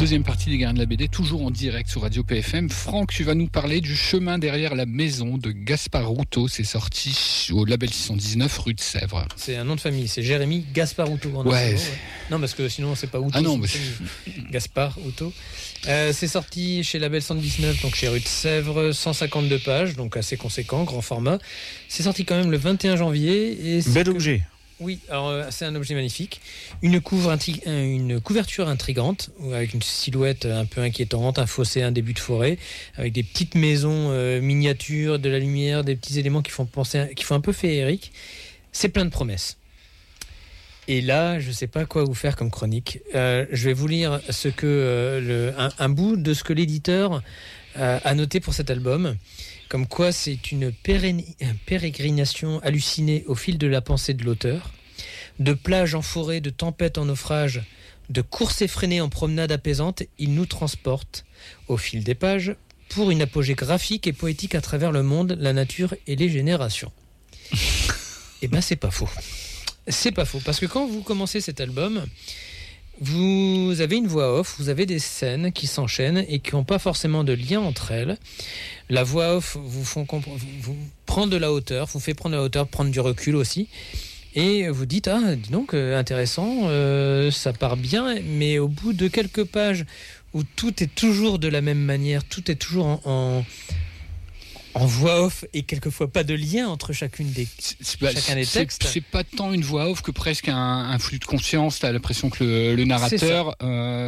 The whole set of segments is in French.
Deuxième partie des Gardiens de la BD, toujours en direct sur Radio PFM. Franck, tu vas nous parler du chemin derrière la maison de Gaspard Routot. C'est sorti au Label 619 rue de Sèvres. C'est un nom de famille, c'est Jérémy Gaspard Routot. Ouais. Non, parce que sinon c'est pas Routot. Ah non, mais Gaspard Routot. C'est sorti chez Label 119, donc chez rue de Sèvres, 152 pages, donc assez conséquent, grand format. C'est sorti quand même le 21 janvier. Bel objet. Oui, alors c'est un objet magnifique. Une couverture intrigante, avec une silhouette un peu inquiétante, un fossé, un début de forêt, avec des petites maisons miniatures, de la lumière, des petits éléments qui font un peu féerique. C'est plein de promesses. Et là, je ne sais pas quoi vous faire comme chronique. Je vais vous lire un bout de ce que l'éditeur a noté pour cet album. Comme quoi, c'est une pérégrination hallucinée au fil de la pensée de l'auteur. De plages en forêt, de tempêtes en naufrage, de courses effrénées en promenade apaisante, il nous transporte, au fil des pages, pour une apogée graphique et poétique à travers le monde, la nature et les générations. Eh ben, c'est pas faux. C'est pas faux, parce que quand vous commencez cet album, vous avez une voix off, vous avez des scènes qui s'enchaînent et qui n'ont pas forcément de lien entre elles. La voix off vous prend de la hauteur, vous fait prendre de la hauteur, prendre du recul aussi. Et vous dites, dis donc, intéressant, ça part bien, mais au bout de quelques pages où tout est toujours de la même manière, tout est toujours en voix off et quelquefois pas de lien entre chacun des textes. C'est pas tant une voix off que presque un flux de conscience. T'as l'impression que le narrateur,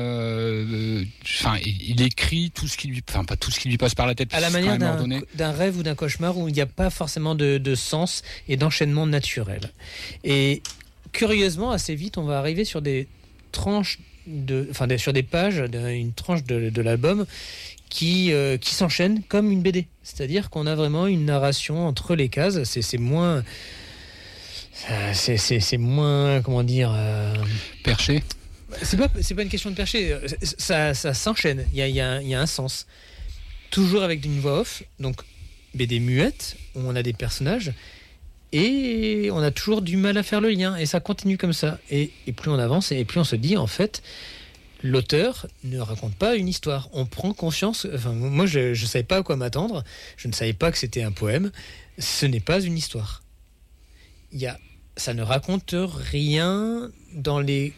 il écrit tout ce qui lui, pas tout ce qui lui passe par la tête. À la manière d'un rêve ou d'un cauchemar où il n'y a pas forcément de sens et d'enchaînement naturel. Et curieusement, assez vite, on va arriver sur des tranches sur des pages, une tranche de l'album qui s'enchaîne comme une BD. C'est-à-dire qu'on a vraiment une narration entre les cases. C'est moins... comment dire... Perché. C'est pas une question de perché. Ça s'enchaîne. Il y a un sens. Toujours avec une voix off. Donc, BD muette, où on a des personnages. Et on a toujours du mal à faire le lien. Et ça continue comme ça. Et plus on avance, et plus on se dit, en fait... L'auteur ne raconte pas une histoire. On prend conscience... moi, je ne savais pas à quoi m'attendre. Je ne savais pas que c'était un poème. Ce n'est pas une histoire. Ça ne raconte rien de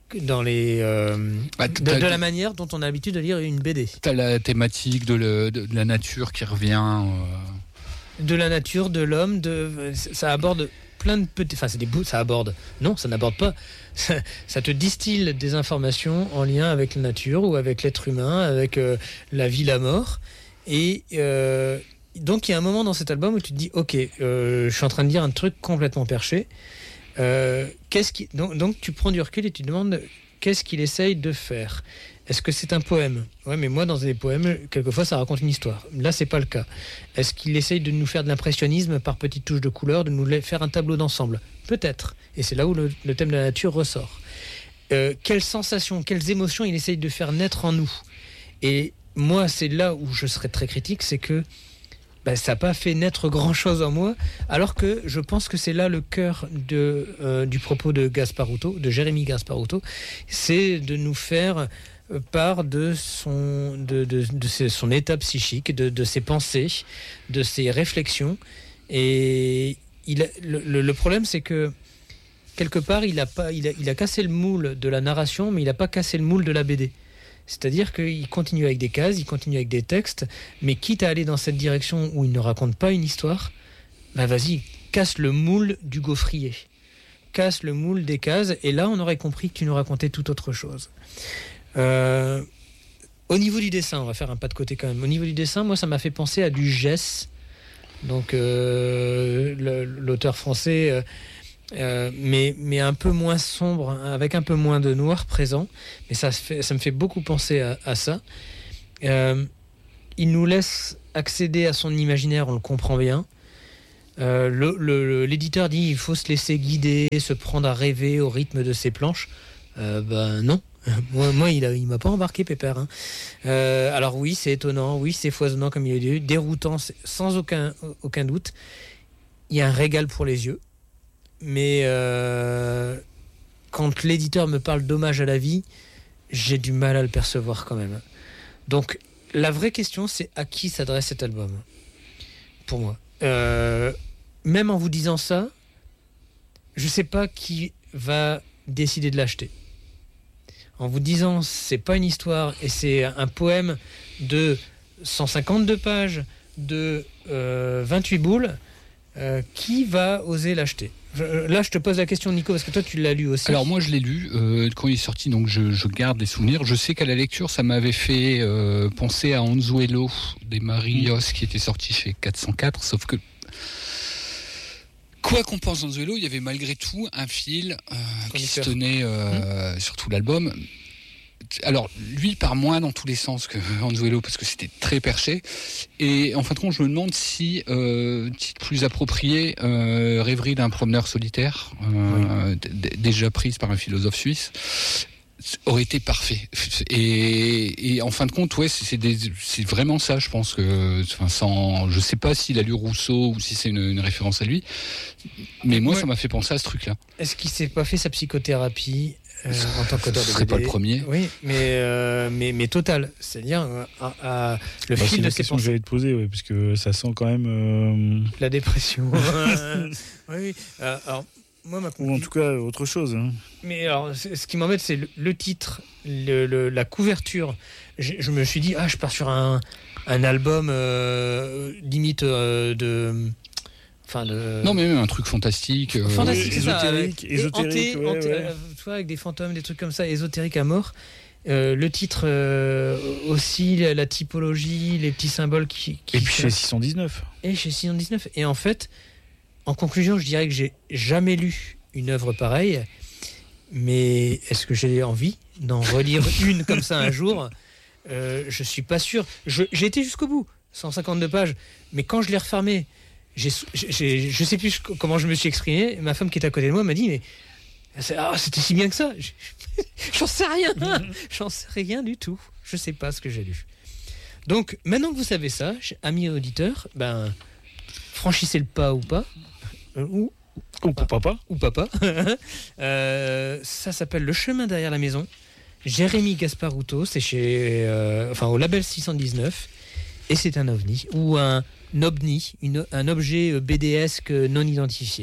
la manière dont on a l'habitude de lire une BD. T'as la thématique de la nature qui revient. De la nature, de l'homme. Ça aborde plein de petits... Enfin, c'est des bouts, ça aborde. Non, ça n'aborde pas. Ça te distille des informations en lien avec la nature ou avec l'être humain, avec la vie, la mort. Et donc, il y a un moment dans cet album où tu te dis, ok, je suis en train de dire un truc complètement perché. Donc, tu prends du recul et tu te demandes qu'est-ce qu'il essaye de faire. Est-ce que c'est un poème ? Ouais, mais moi, dans des poèmes, quelquefois, ça raconte une histoire. Là, c'est pas le cas. Est-ce qu'il essaye de nous faire de l'impressionnisme par petites touches de couleur, de nous faire un tableau d'ensemble ? Peut-être. Et c'est là où le thème de la nature ressort. Quelles sensations, quelles émotions il essaye de faire naître en nous ? Et moi, c'est là où je serais très critique, c'est que ça n'a pas fait naître grand-chose en moi, alors que je pense que c'est là le cœur du propos de Gaspard Routot, de Jérémy Gaspard Routot, c'est de nous faire part de son état psychique, de ses pensées, de ses réflexions. Et le problème, c'est que quelque part, il a cassé le moule de la narration, mais il n'a pas cassé le moule de la BD. C'est-à-dire qu'il continue avec des cases, il continue avec des textes, mais quitte à aller dans cette direction où il ne raconte pas une histoire, vas-y, casse le moule du gaufrier. Casse le moule des cases, et là, on aurait compris que tu nous racontais tout autre chose. Au niveau du dessin, on va faire un pas de côté quand même. Au niveau du dessin, moi, ça m'a fait penser à du Gess. Donc, l'auteur français... mais un peu moins sombre, avec un peu moins de noir présent, mais ça me fait beaucoup penser à ça. Il nous laisse accéder à son imaginaire, on le comprend bien. L'éditeur dit il faut se laisser guider, se prendre à rêver au rythme de ses planches. Non. Moi, il m'a pas embarqué, Pépère. Hein. Alors oui, c'est étonnant, oui, c'est foisonnant comme il est dit, déroutant, sans aucun doute. Il y a un régal pour les yeux. Mais quand l'éditeur me parle d'hommage à la vie, j'ai du mal à le percevoir quand même. Donc, la vraie question, c'est à qui s'adresse cet album, pour moi. Même en vous disant ça, je sais pas qui va décider de l'acheter. En vous disant, c'est pas une histoire, et c'est un poème de 152 pages, de 28 boules, qui va oser l'acheter? Là, je te pose la question, Nico, parce que toi, tu l'as lu aussi. Alors moi, je l'ai lu quand il est sorti, donc je garde les souvenirs. Je sais qu'à la lecture, ça m'avait fait penser à Anzuelo des Marios, qui était sorti chez 404, sauf que quoi qu'on pense d'Anzuelo, il y avait malgré tout un fil qui se tenait sur tout l'album. Alors, lui part moins dans tous les sens que Anzuelo, parce que c'était très perché. Et en fin de compte, je me demande si, titre plus approprié, Rêverie d'un promeneur solitaire, déjà prise par un philosophe suisse, aurait été parfait. Et en fin de compte, ouais, c'est vraiment ça, je pense que, je sais pas s'il a lu Rousseau ou si c'est une référence à lui, mais moi, ça m'a fait penser à ce truc-là. Est-ce qu'il s'est pas fait sa psychothérapie en tant qu'auteur de BD? Ce serait pas le premier. Oui, mais total. C'est-à-dire le fil de ses pensées. J'allais te poser, parce que ça sent quand même la dépression. Oui. Alors, moi, ou en tout cas autre chose. Hein. Mais alors, ce qui m'embête, c'est le titre, la couverture. Je me suis dit, je pars sur un album limite de. Non, mais même un truc fantastique. Fantastique, c'est ésotérique, tu vois, avec des fantômes, des trucs comme ça, ésotérique à mort. Le titre aussi, la typologie, les petits symboles qui et puis chez 619. Et chez 619. Et en fait, en conclusion, je dirais que j'ai jamais lu une œuvre pareille, mais est-ce que j'ai envie d'en relire une comme ça un jour? Je suis pas sûr. J'ai été jusqu'au bout, 152 pages, mais quand je l'ai refermé, je sais plus comment je me suis exprimé. Ma femme qui est à côté de moi m'a dit, mais c'était si bien que ça. J'en sais rien. J'en sais rien du tout. Je sais pas ce que j'ai lu. Donc maintenant que vous savez ça, amis auditeurs, franchissez le pas ou pas, ou papa. Ou papa. Ça s'appelle Le chemin derrière la maison. Jérémy Gasparuto, c'est chez, au label 619, et c'est un ovni ou un obni, un objet BDesque non identifié.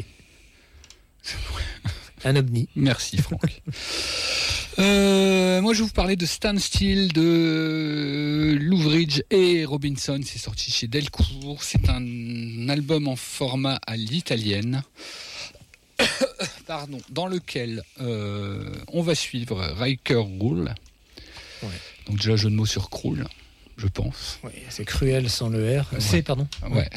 Un ovni. Merci Franck. Moi je vais vous parler de Stan Steele, de Lou Bridge et Robinson. C'est sorti chez Delcourt. C'est un album en format à l'italienne. Pardon, dans lequel on va suivre Riker Rule. Ouais. Donc déjà jeu de mots sur Krull, je pense. Oui, c'est cruel sans le R. Ouais. C'est, pardon. Ouais.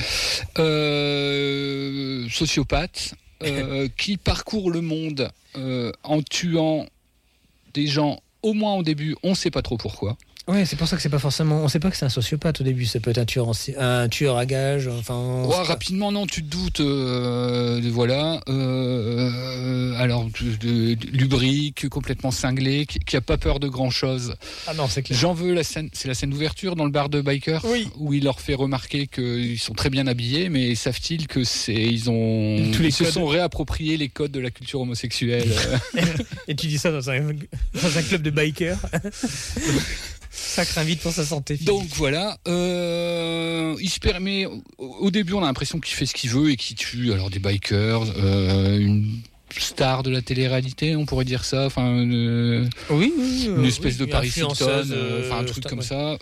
Sociopathe qui parcourt le monde en tuant des gens, au moins au début, on ne sait pas trop pourquoi. Ouais, c'est pour ça que c'est pas forcément. On sait pas que c'est un sociopathe au début. Ça peut être un tueur à gages. Enfin. Ouais, rapidement, non, tu te doutes. Voilà. Alors, lubrique, complètement cinglé, qui a pas peur de grand chose. Ah non, c'est clair. J'en veux la scène. C'est la scène d'ouverture dans le bar de bikers, où il leur fait remarquer qu'ils sont très bien habillés, mais savent-ils que ils se sont réappropriés les codes de la culture homosexuelle. Et tu dis ça dans un club de bikers. Ça craint vite pour sa santé physique. Donc voilà, il se permet. Au début, on a l'impression qu'il fait ce qu'il veut et qu'il tue alors des bikers, une star de la télé-réalité, on pourrait dire ça. Enfin, une espèce de Paris Hilton, un truc comme ça.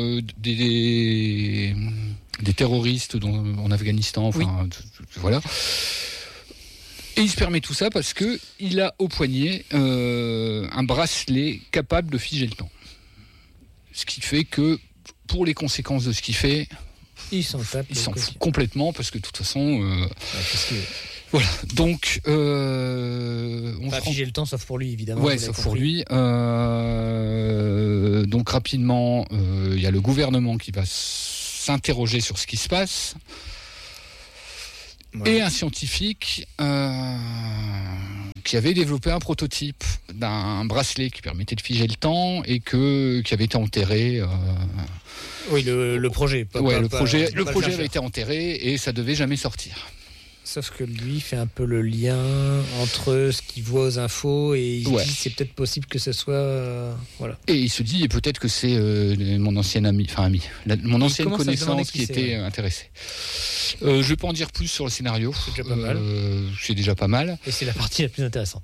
Des terroristes en Afghanistan. Voilà. Et il se permet tout ça parce que il a au poignet un bracelet capable de figer le temps. Ce qui fait que, pour les conséquences de ce qu'il fait, il s'en tape. Il s'en fout complètement, parce que de toute façon... Voilà, donc... on va figer le temps, sauf pour lui, évidemment. Ouais, sauf pour lui. Donc, rapidement, il y a le gouvernement qui va s'interroger sur ce qui se passe. Ouais. Et un scientifique qui avait développé un prototype d'un bracelet qui permettait de figer le temps et qui avait été enterré. Oui, le projet. Le projet avait été enterré et ça devait jamais sortir. Sauf que lui fait un peu le lien entre ce qu'il voit aux infos et il dit c'est peut-être possible que ce soit voilà. Et il se dit et peut-être que c'est mon ancien ami, mon ancienne connaissance qui était intéressée. Je ne vais pas en dire plus sur le scénario. C'est déjà pas mal. C'est déjà pas mal. Et c'est la partie la plus intéressante.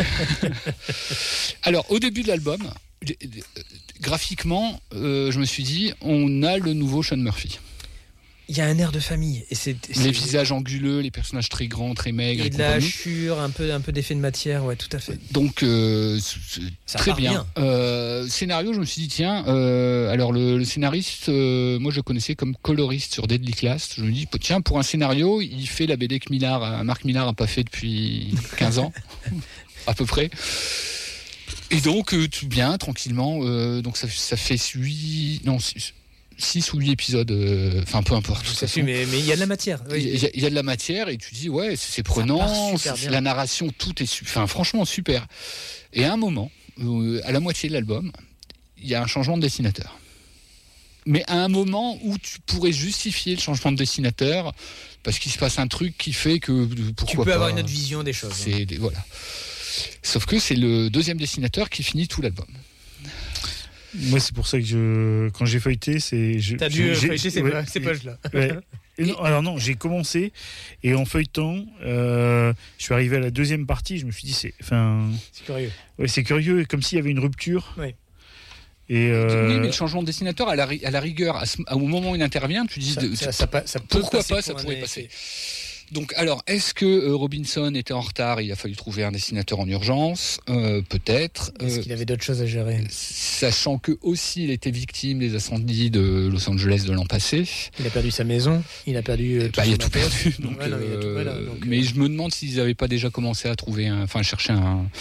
Alors au début de l'album, graphiquement, je me suis dit on a le nouveau Sean Murphy. Il y a un air de famille. Les visages anguleux, les personnages très grands, très maigres. Et de la hachure, un peu d'effet de matière, ouais, tout à fait. Donc, très bien. Scénario, je me suis dit, tiens, alors le scénariste, moi je le connaissais comme coloriste sur Deadly Class. Je me dis, tiens, pour un scénario, il fait la BD que Marc Millar n'a pas fait depuis 15 ans, à peu près. Et donc, tout bien, tranquillement. Donc, ça fait 6 ou 8 épisodes, enfin peu importe. Mais il y a de la matière. Oui. Il y a de la matière et tu dis ouais c'est prenant, la narration tout est franchement super. Et à un moment, à la moitié de l'album, il y a un changement de dessinateur. Mais à un moment où tu pourrais justifier le changement de dessinateur parce qu'il se passe un truc qui fait que pourquoi tu peux pas, avoir une autre vision des choses. Voilà. Sauf que c'est le deuxième dessinateur qui finit tout l'album. Moi, c'est pour ça que quand j'ai feuilleté, t'as dû feuilleter ces pages-là. Ouais. Non, j'ai commencé et en feuilletant, je suis arrivé à la deuxième partie. Je me suis dit, c'est curieux. Ouais, c'est curieux, comme s'il y avait une rupture. Oui. Et Oui, mais le changement de dessinateur, à la rigueur, au moment où il intervient, tu dis pourquoi pas, ça pourrait passer. Donc, alors, est-ce que Robinson était en retard? Il a fallu trouver un dessinateur en urgence, peut-être. Est-ce qu'il avait d'autres choses à gérer? Sachant que aussi il était victime des incendies de Los Angeles de l'an passé. Il a perdu sa maison, il a perdu il a tout perdu. Mais je me demande s'ils n'avaient pas déjà commencé à chercher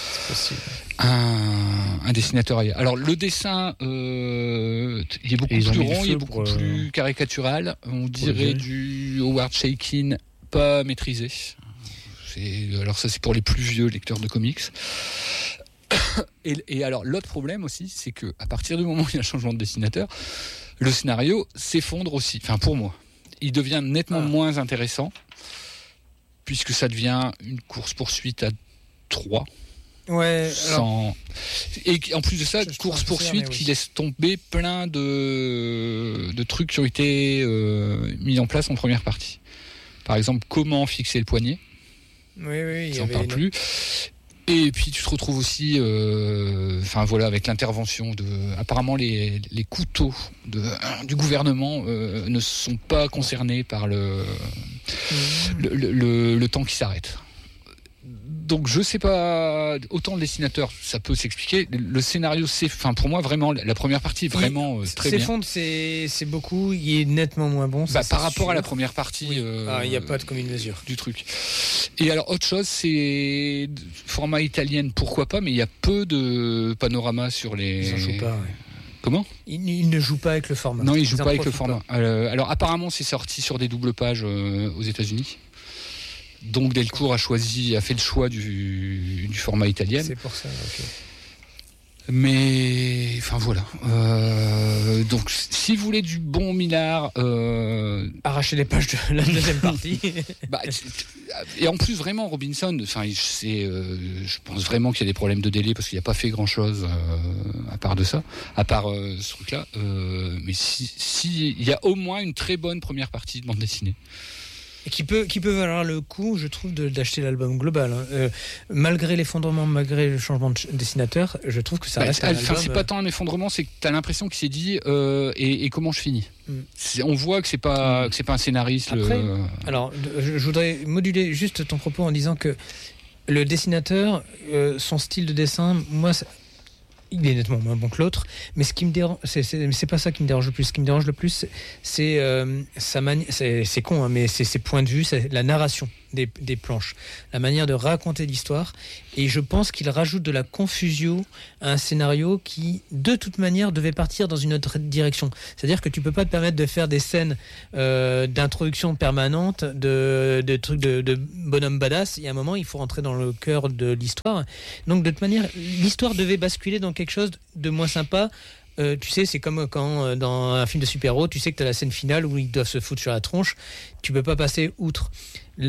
un dessinateur ailleurs. Alors, le dessin, il est beaucoup plus rond, il est beaucoup plus caricatural. On dirait du Howard Chaykin pas maîtrisé. Alors ça c'est pour les plus vieux lecteurs de comics. Et alors l'autre problème aussi, c'est que à partir du moment où il y a un changement de dessinateur, le scénario s'effondre aussi. Enfin pour moi, il devient nettement moins intéressant puisque ça devient une course-poursuite à 3. Ouais. Et en plus de ça, course-poursuite qui laisse tomber plein de trucs qui ont été mis en place en première partie. Par exemple, comment fixer le poignet. Oui, j'en parle plus. Et puis tu te retrouves aussi, avec l'intervention de. Apparemment, les couteaux du gouvernement ne sont pas concernés par le temps qui s'arrête. Donc je sais pas, autant le dessinateur ça peut s'expliquer, le scénario pour moi vraiment la première partie est vraiment très bien. S'effondre c'est beaucoup, il est nettement moins bon. Par rapport à la première partie, il n'y a pas de commune mesure du truc. Et alors autre chose, c'est format italien, pourquoi pas, mais il y a peu de panorama sur les. Ils en jouent pas. Ouais. Comment ? Il ne joue pas avec le format. Non, il joue pas avec le format. Alors apparemment c'est sorti sur des doubles pages aux États-Unis. Donc Delcourt a fait le choix du format italien. C'est pour ça, ok. Mais voilà. Donc si vous voulez du bon Millar, arrachez les pages de la deuxième partie. Et en plus vraiment Robinson, je pense vraiment qu'il y a des problèmes de délai parce qu'il n'a pas fait grand chose à part ce truc-là. Mais si il y a au moins une très bonne première partie de bande dessinée. Et qui peut valoir le coup, je trouve, d'acheter l'album global. Malgré l'effondrement, malgré le changement de dessinateur, je trouve que ça reste un album. C'est pas tant un effondrement, c'est que tu as l'impression qu'il s'est dit et comment je finis. On voit que c'est pas un scénariste. Après, alors, je voudrais moduler juste ton propos en disant que le dessinateur, son style de dessin, moi, il est nettement moins bon que l'autre, mais ce qui me dérange, c'est pas ça qui me dérange le plus. Ce qui me dérange le plus, c'est sa manière. C'est con, hein, mais c'est ses points de vue, c'est la narration des planches, la manière de raconter l'histoire. Et je pense qu'il rajoute de la confusion à un scénario qui, de toute manière, devait partir dans une autre direction. C'est-à-dire que tu peux pas te permettre de faire des scènes d'introduction permanente, de trucs de bonhomme badass. Il y a un moment, il faut rentrer dans le cœur de l'histoire. Donc, de toute manière, l'histoire devait basculer dans quelque chose de moins sympa. Tu sais, c'est comme quand dans un film de super-héros, tu sais que tu as la scène finale où ils doivent se foutre sur la tronche, tu peux pas passer outre. Là,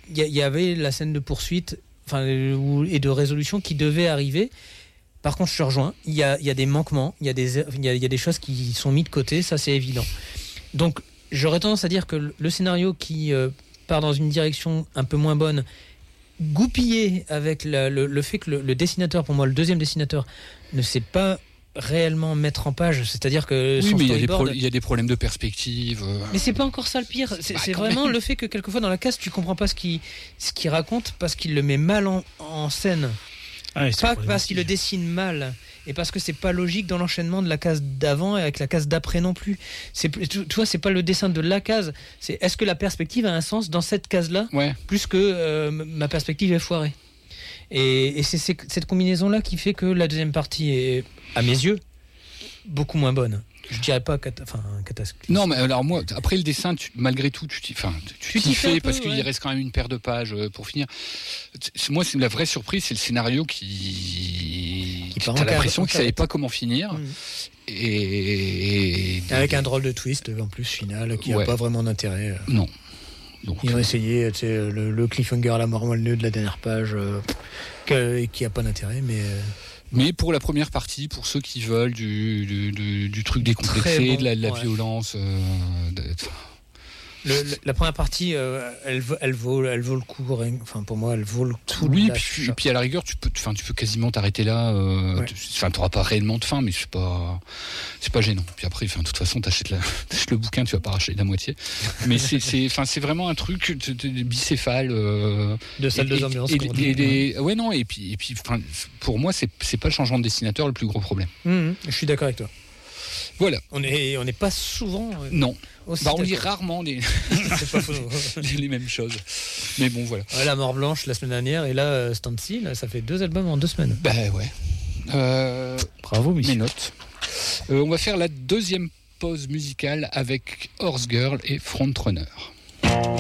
il y avait la scène de poursuite et de résolution qui devait arriver. Par contre, je te rejoins, il y a des manquements, il y a des choses qui sont mises de côté, ça c'est évident. Donc, j'aurais tendance à dire que le scénario qui part dans une direction un peu moins bonne, goupillé avec le fait que le dessinateur, pour moi, le deuxième dessinateur, ne sait pas réellement mettre en page, c'est-à-dire que son storyboard... il y a des problèmes de perspective. Mais c'est pas encore ça le pire, c'est vraiment le fait que quelquefois dans la case, tu comprends pas ce qu'il raconte parce qu'il le met mal en scène. Pas parce qu'il le dessine mal et parce que c'est pas logique dans l'enchaînement de la case d'avant et avec la case d'après non plus. Tu vois, c'est pas le dessin de la case, c'est est-ce que la perspective a un sens dans cette case-là plus que ma perspective est foirée. Et c'est cette combinaison-là qui fait que la deuxième partie est, à mes yeux, beaucoup moins bonne. Je dirais pas catastrophique. Non, mais alors moi, après le dessin, malgré tout, tu t'y fais parce qu'il reste quand même une paire de pages pour finir. Moi, c'est la vraie surprise, c'est le scénario qui t'as l'impression qu'il savait pas comment finir. Et avec un drôle de twist en plus final qui n'a pas vraiment d'intérêt. Non. Donc, ils ont essayé le cliffhanger à la mort moelle de la dernière page qui n'a pas d'intérêt, mais pour la première partie, pour ceux qui veulent du truc décomplexé, de la violence... La première partie, elle vaut le coup. Enfin, pour moi, elle vaut le coup. Oui, puis à la rigueur, tu peux quasiment t'arrêter là. T'auras pas réellement de fin, mais c'est pas gênant. Puis après, de toute façon, t'achètes le bouquin, tu vas pas racheter la moitié. Mais c'est vraiment un truc bicéphale. De salle de ambiance. Ouais, non. Et puis, pour moi, c'est pas le changement de dessinateur le plus gros problème. Je suis d'accord avec toi. Voilà. On n'est pas souvent. Non. On lit rarement les mêmes choses. Mais bon, voilà. La Mort Blanche la semaine dernière et là, Standstill, ça fait 2 albums en 2 semaines. Ouais. Bravo, monsieur. Mes notes. On va faire la deuxième pause musicale avec Horse Girl et Front Runner.